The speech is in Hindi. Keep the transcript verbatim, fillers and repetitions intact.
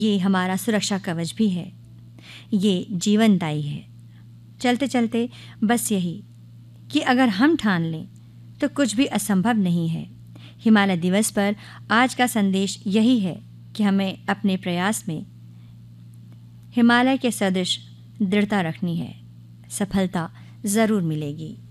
ये हमारा सुरक्षा कवच भी है, ये जीवनदायी है। चलते चलते बस यही कि अगर हम ठान लें तो कुछ भी असंभव नहीं है। हिमालय दिवस पर आज का संदेश यही है कि हमें अपने प्रयास में हिमालय के सदृश दृढ़ता रखनी है। सफलता ज़रूर मिलेगी।